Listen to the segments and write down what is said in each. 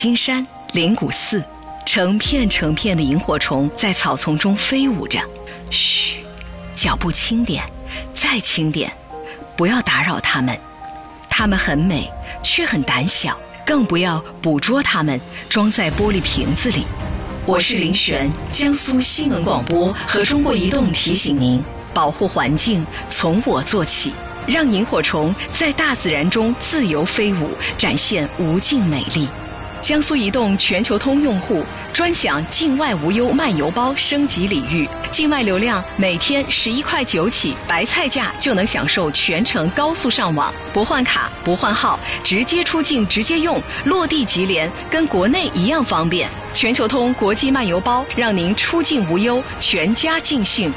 金山灵谷寺，成片成片的萤火虫在草丛中飞舞着。嘘，脚步轻点，再轻点，不要打扰它们。它们很美，却很胆小，更不要捕捉它们，装在玻璃瓶子里。我是林璇，江苏新闻广播和中国移动提醒您，保护环境从我做起，让萤火虫在大自然中自由飞舞，展现无尽美丽。江苏移动全球通用户专享境外无忧漫游包升级礼遇，境外流量每天11块9起，白菜价就能享受全程高速上网，不换卡不换号，直接出境直接用，落地即联，跟国内一样方便。全球通国际漫游包，让您出境无忧，全家尽兴。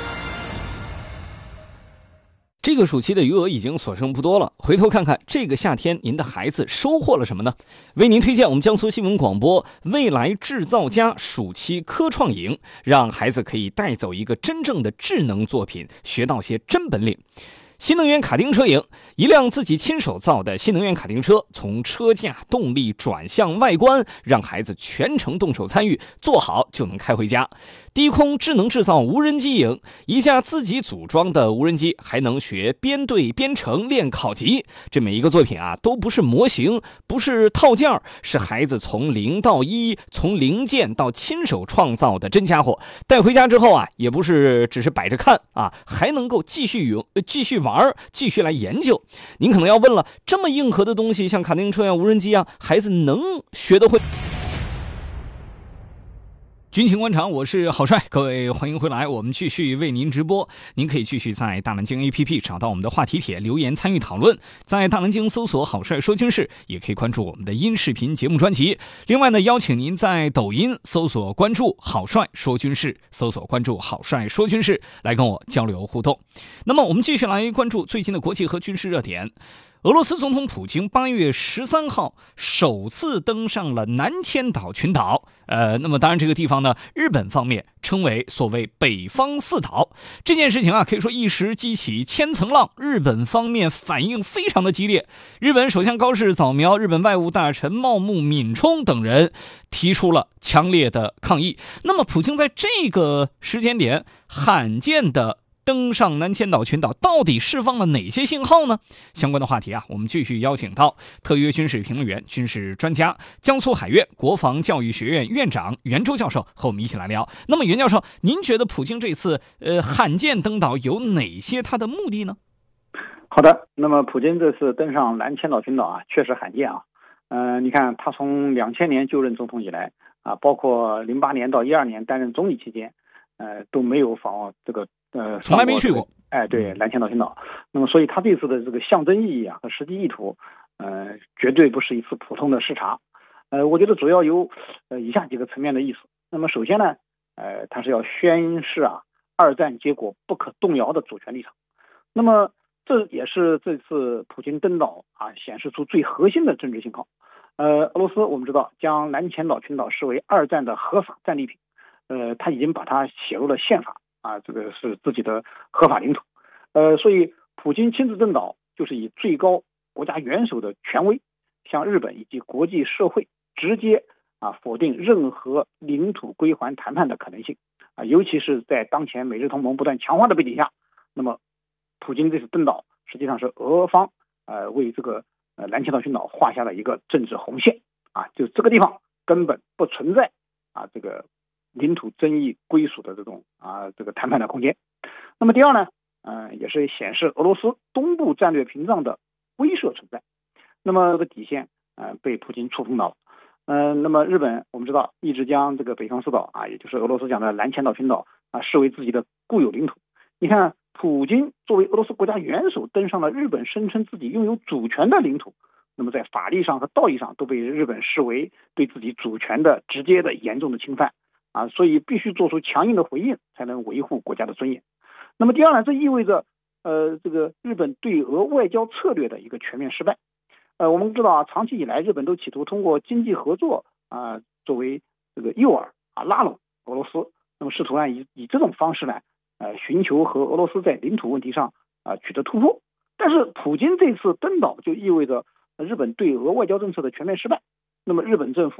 这个暑期的余额已经所剩不多了，回头看看这个夏天您的孩子收获了什么呢？为您推荐我们江苏新闻广播未来制造家暑期科创营，让孩子可以带走一个真正的智能作品，学到些真本领。新能源卡丁车营，一辆自己亲手造的新能源卡丁车，从车架、动力转向外观，让孩子全程动手参与，做好就能开回家。低空智能制造无人机营，一架自己组装的无人机还能学编队编程练考级。这每一个作品啊，都不是模型，不是套件，是孩子从0到1，从零件到亲手创造的真家伙。带回家之后啊，也不是只是摆着看啊，还能够继续玩，继续来研究。您可能要问了，这么硬核的东西，像卡丁车呀、无人机啊，孩子能学得会？军情观察，我是郝帅，各位欢迎回来，我们继续为您直播。您可以继续在大南京 APP 找到我们的话题帖留言参与讨论，在大南京搜索郝帅说军事，也可以关注我们的音视频节目专辑。另外呢，邀请您在抖音搜索关注郝帅说军事，搜索关注郝帅说军事，来跟我交流互动。那么我们继续来关注最近的国际和军事热点。俄罗斯总统普京8月13号首次登上了南千岛群岛，那么当然这个地方呢，日本方面称为所谓北方四岛。这件事情啊，可以说一时激起千层浪，日本方面反应非常的激烈。日本首相高市早苗、日本外务大臣茂木敏充等人提出了强烈的抗议。那么普京在这个时间点罕见的登上南千岛群岛，到底释放了哪些信号呢？相关的话题啊，我们继续邀请到特约军事评论员、军事专家、江苏海院国防教育学院院长袁周教授和我们一起来聊。那么袁教授，您觉得普京这次罕见登岛有哪些他的目的呢？ 好的，那么普京这次登上南千岛群岛啊，确实罕见啊。你看他从2000年就任总统以来啊，包括08年到12年担任总理期间，都没有访问这个从来没去过。 对，南千岛群岛。那么所以他这次的这个象征意义啊和实际意图，绝对不是一次普通的视察。我觉得主要有以下几个层面的意思。那么首先呢，他是要宣示啊二战结果不可动摇的主权立场。那么这也是这次普京登岛啊显示出最核心的政治信号。俄罗斯我们知道将南千岛群岛视为二战的合法战利品，他已经把它写入了宪法啊，这个是自己的合法领土。所以普京亲自登岛，就是以最高国家元首的权威，向日本以及国际社会直接否定任何领土归还谈判的可能性啊，尤其是在当前美日同盟不断强化的背景下，那么普京这次登岛实际上是俄方为这个南千岛群岛画下了一个政治红线啊，就这个地方根本不存在这个领土争议归属的这个谈判的空间。那么第二呢，也是显示俄罗斯东部战略屏障的威慑存在。那么这个底线被普京触碰到了。那么日本我们知道一直将这个北方四岛也就是俄罗斯讲的南千岛群岛视为自己的固有领土。你看普京作为俄罗斯国家元首登上了日本声称自己拥有主权的领土，那么在法律上和道义上都被日本视为对自己主权的直接的严重的侵犯所以必须做出强硬的回应，才能维护国家的尊严。那么第二呢，这意味着这个日本对俄外交策略的一个全面失败。我们知道长期以来日本都企图通过经济合作作为这个诱饵拉拢俄罗斯，那么试图以这种方式呢寻求和俄罗斯在领土问题上取得突破。但是普京这次登岛就意味着日本对俄外交政策的全面失败。那么日本政府